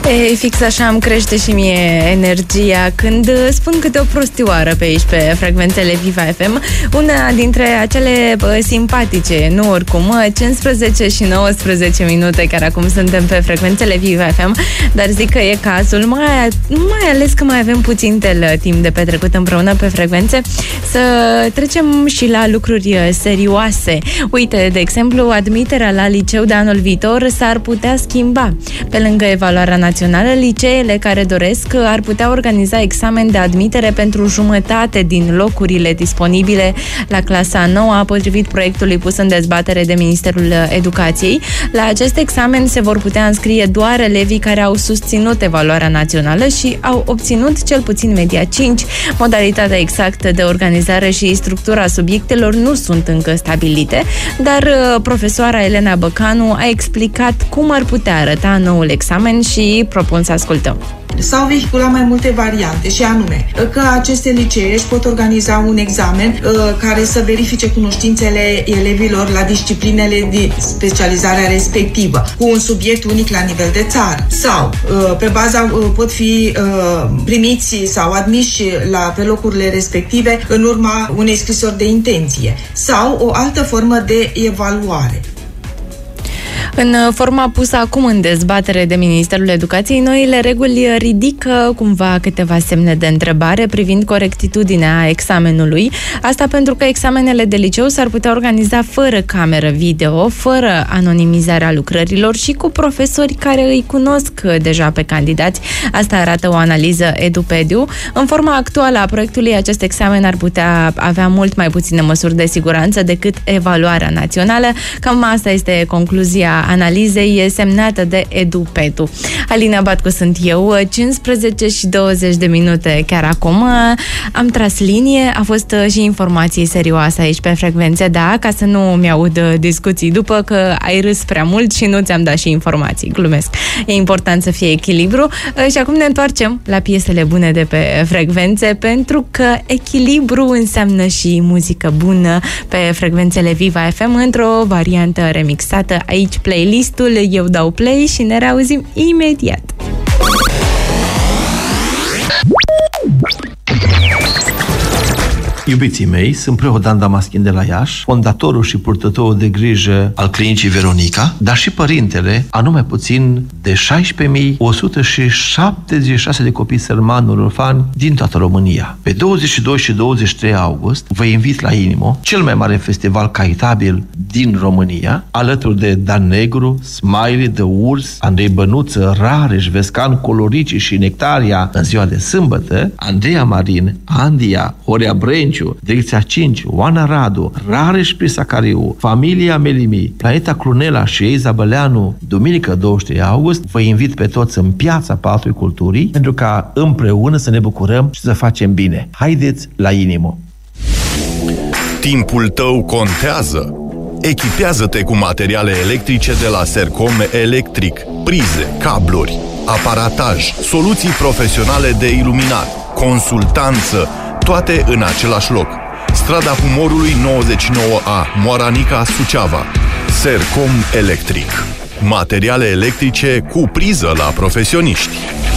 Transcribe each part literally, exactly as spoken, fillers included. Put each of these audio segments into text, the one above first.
E, fix așa îmi crește și mie energia când spun câte o prostioară pe aici, pe frecvențele Viva F M. Una dintre acele bă, simpatice, nu oricum, cincisprezece și nouăsprezece minute, chiar acum suntem pe frecvențele Viva F M, dar zic că e cazul, mai, mai ales că mai avem puțin tel timp de petrecut împreună pe frecvențe, să trecem și la lucruri serioase. Uite, de exemplu, admiterea la liceu de anul viitor s-ar putea schimba. Pe lângă evaluarea națională, liceele care doresc ar putea organiza examen de admitere pentru jumătate din locurile disponibile la clasa nouă, potrivit proiectului pus în dezbatere de Ministerul Educației. La acest examen se vor putea înscrie doar elevii care au susținut evaluarea națională și au obținut cel puțin media cinci. Modalitatea exactă de organizare și structura subiectelor nu sunt încă stabilite, dar profesoara Elena Băcanu a explicat cum ar putea arăta noul examen și propun să ascultăm. S-au vehiculat mai multe variante și anume că aceste licee își pot organiza un examen uh, care să verifice cunoștințele elevilor la disciplinele de specializare respectivă, cu un subiect unic la nivel de țară. Sau uh, pe baza uh, pot fi uh, primiți sau admiși la, pe locurile respective în urma unei scrisori de intenție. Sau o altă formă de evaluare. În forma pusă acum în dezbatere de Ministerul Educației, noile reguli ridică cumva câteva semne de întrebare privind corectitudinea examenului. Asta pentru că examenele de liceu s-ar putea organiza fără cameră video, fără anonimizarea lucrărilor și cu profesori care îi cunosc deja pe candidați. Asta arată o analiză EduPediu. În forma actuală a proiectului, acest examen ar putea avea mult mai puține măsuri de siguranță decât evaluarea națională. Cam asta este concluzia analizei semnată de EduPedu. Alina Batcu sunt eu, cincisprezece și douăzeci de minute chiar acum. Am tras linie, a fost și informații serioase aici pe frecvențe, da, ca să nu mi-aud discuții după că ai râs prea mult și nu ți-am dat și informații. Glumesc. E important să fie echilibru și acum ne întoarcem la piesele bune de pe frecvențe, pentru că echilibru înseamnă și muzică bună pe frecvențele Viva F M într-o variantă remixată. Aici playlistul, eu dau play și ne reauzim imediat. Iubiții mei, sunt preot Dan Damaschin de la Iași, fondatorul și purtătorul de grijă al clinicii Veronica, dar și părintele a numai puțin de șaisprezece mii o sută șaptezeci și șase de copii sărmani orfani din toată România. Pe douăzeci și doi și douăzeci și trei august vă invit la Inimo, cel mai mare festival caritabil din România, alături de Dan Negru, Smiley, The Urs, Andrei Bănuță, Rareș, Vescan, Colorici și Nectaria în ziua de sâmbătă, Andreea Marin, Andia, Horea Brenciu, Direcția cinci, Oana Radu, Rareș Prisacariu, Familia Melimi, Planeta Clunela și Eiza Băleanu, duminică douăzeci și trei august, vă invit pe toți în Piața Palatului Culturii, pentru ca împreună să ne bucurăm și să facem bine. Haideți la Inimo! Timpul tău contează! Echipează-te cu materiale electrice de la Sercom Electric, prize, cabluri, aparataj, soluții profesionale de iluminat, consultanță, toate în același loc. Strada Humorului nouăzeci și nouă A, Moaranica, Suceava. Sercom Electric. Materiale electrice cu priză la profesioniști.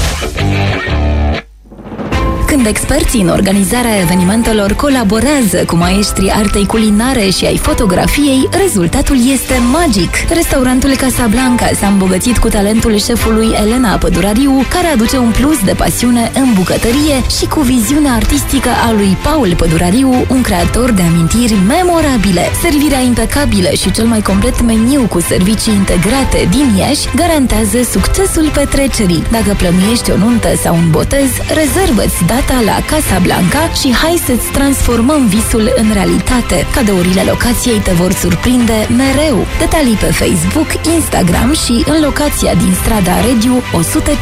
Când experții în organizarea evenimentelor colaborează cu maestrii artei culinare și ai fotografiei, rezultatul este magic. Restaurantul Casablanca s-a îmbogățit cu talentul șefului Elena Pădurariu, care aduce un plus de pasiune în bucătărie, și cu viziunea artistică a lui Paul Pădurariu, un creator de amintiri memorabile. Servirea impecabilă și cel mai complet meniu cu servicii integrate din Iași garantează succesul petrecerii. Dacă plănuiești o nuntă sau un botez, rezervă-ți data la Casablanca și hai să-ți transformăm visul în realitate. Cadourile locației te vor surprinde mereu. Detalii pe Facebook, Instagram și în locația din strada Regiu o sută